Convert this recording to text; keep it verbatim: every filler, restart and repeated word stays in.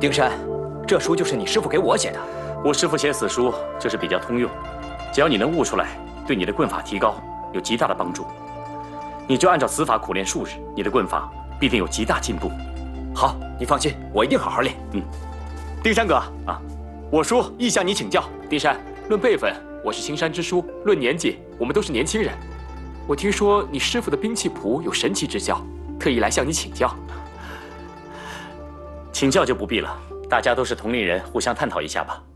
丁山，这书就是你师傅给我写的。 我师傅写死书就是比较通用，只要你能悟出来，对你的棍法提高有极大的帮助。你就按照此法苦练数日，你的棍法必定有极大进步。 好，你放心，我一定好好练。 嗯， 丁山哥啊，我叔意向你请教。 丁山，论辈分，我是青山之叔；论年纪，我们都是年轻人。我听说你师傅的兵器谱有神奇之教，特意来向你请教。 请教就不必了，大家都是同龄人，互相探讨一下吧。